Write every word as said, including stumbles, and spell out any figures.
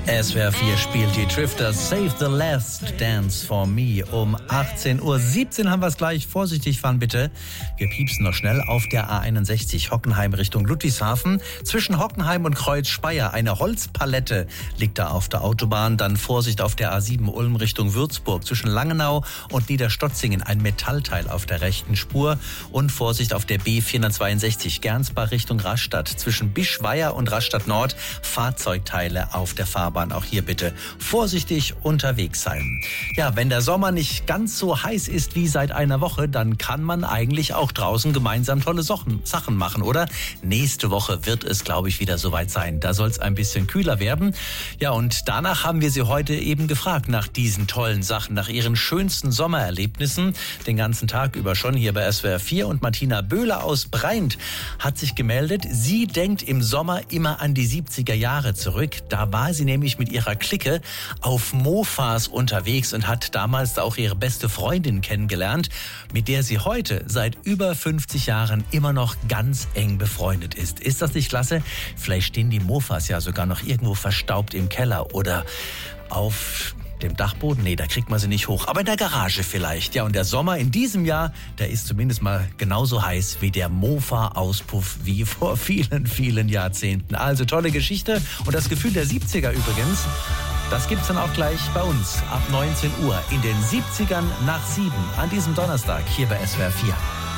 S W R vier spielt die Drifters Save the Last Dance for Me um achtzehn Uhr siebzehn haben wir es gleich. Vorsichtig fahren bitte. Wir piepsen noch schnell auf der A einundsechzig Hockenheim Richtung Ludwigshafen. Zwischen Hockenheim und Kreuzspeyer eine Holzpalette liegt da auf der Autobahn. Dann Vorsicht auf der A sieben Ulm Richtung Würzburg. Zwischen Langenau und Niederstotzingen ein Metallteil auf der rechten Spur. Und Vorsicht auf der B vierhundertzweiundsechzig Gernsbach Richtung Rastatt. Zwischen Bischweier und Rastatt Nord Fahrzeugteile auf der Fahrbahn. Auch hier bitte vorsichtig unterwegs sein. Ja, wenn der Sommer nicht ganz so heiß ist wie seit einer Woche, dann kann man eigentlich auch draußen gemeinsam tolle Sachen machen, oder? Nächste Woche wird es, glaube ich, wieder soweit sein. Da soll es ein bisschen kühler werden. Ja, und danach haben wir Sie heute eben gefragt, nach diesen tollen Sachen, nach Ihren schönsten Sommererlebnissen. Den ganzen Tag über schon hier bei S W R vier. Und Martina Böhler aus Breint hat sich gemeldet. Sie denkt im Sommer immer an die siebziger Jahre zurück. Da war sie nämlich mit ihrer Clique auf Mofas unterwegs und hat damals auch ihre beste Freundin kennengelernt, mit der sie heute seit über fünfzig Jahren immer noch ganz eng befreundet ist. Ist das nicht klasse? Vielleicht stehen die Mofas ja sogar noch irgendwo verstaubt im Keller oder auf dem Dachboden? Nee, da kriegt man sie nicht hoch. Aber in der Garage vielleicht. Ja, und der Sommer in diesem Jahr, der ist zumindest mal genauso heiß wie der Mofa-Auspuff wie vor vielen, vielen Jahrzehnten. Also tolle Geschichte. Und das Gefühl der siebziger übrigens, das gibt's dann auch gleich bei uns ab neunzehn Uhr in den siebzigern nach sieben an diesem Donnerstag hier bei S W R vier.